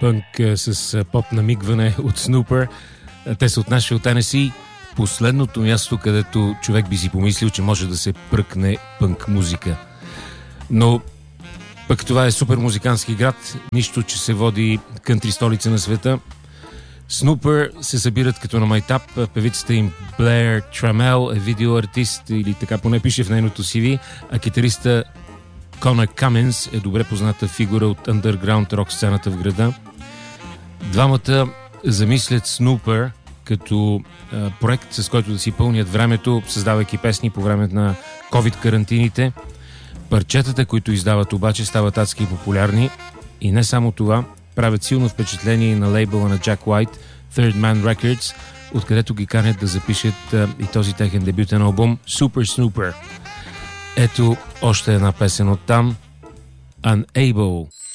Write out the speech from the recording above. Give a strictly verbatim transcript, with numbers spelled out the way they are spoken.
пънк с поп намигване от Snoopr. Те са от нашия от Тенеси. Последното място, където човек би си помислил, че може да се пръкне пънк музика. Но пък това е супер музикантски град, нищо, че се води кънтри столица на света. Snoopr се събират като на майтап. Певицата им Blair Trammell е видеоартист, или така поне пише в нейното си ви, а китариста Конър Каменс е добре позната фигура от underground рок сцената в града. Двамата замислят Snoopr като а, проект, с който да си пълнят времето, създавайки песни по време на COVID-карантините. Парчетата, които издават обаче, стават адски популярни и не само това, правят силно впечатление на лейбъла на Jack White, Third Man Records, откъдето ги канят да запишат а, и този техен дебютен албум Super Snoopr. Ето още една песен от там, Unable.